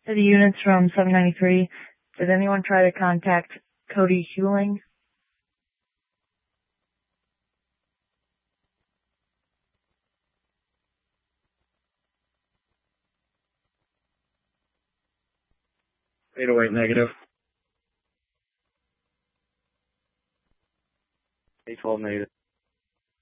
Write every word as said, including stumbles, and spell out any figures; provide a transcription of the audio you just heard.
To the units from seven ninety-three, did anyone try to contact Cody Hewling? eight oh eight negative. eight twelve negative.